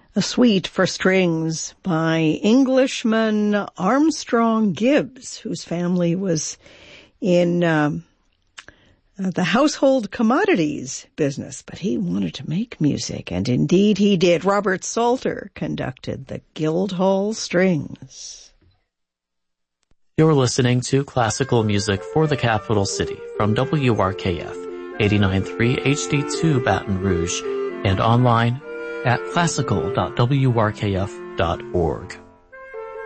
A suite for strings by Englishman Armstrong Gibbs, whose family was in the household commodities business, but he wanted to make music, and indeed he did. Robert Salter conducted the Guildhall Strings. You're listening to classical music for the capital city from WRKF 89.3 HD2 Baton Rouge and online at classical.wrkf.org.